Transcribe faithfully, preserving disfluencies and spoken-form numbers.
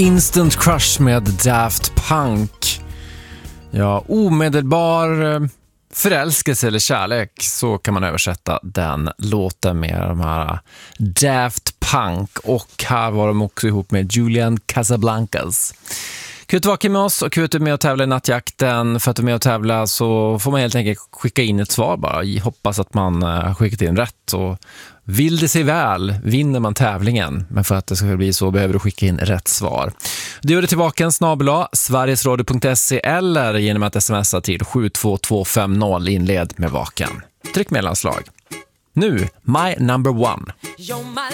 Instant Crush med Daft Punk. Ja, omedelbar förälskelse eller kärlek, så kan man översätta den låten med de här Daft Punk. Och här var de också ihop med Julian Casablancas. Kul att vara med oss och kul att med och tävla i nattjakten. För att du är med och tävla så får man helt enkelt skicka in ett svar bara. Hoppas att man har skickat in rätt. Och vill det sig väl vinner man tävlingen. Men för att det ska bli så behöver du skicka in rätt svar. Du gör det tillbaka en snabel-a sverigesradio punkt se eller genom att smsa till sju två två fem noll, inled med vaken. Tryck mellanslag. Nu, My Number One.